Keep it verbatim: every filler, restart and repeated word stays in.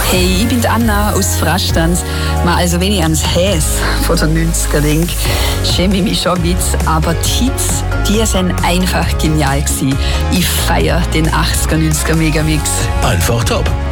Hey, ich bin die Anna aus Frastanz. Also wenn ich ans Häs von den neunziger denke, schäme ich mich schon ein bisschen. Aber die Hits, die sind einfach genial gewesen. Ich feiere den achtziger, neunziger Megamix. Einfach top.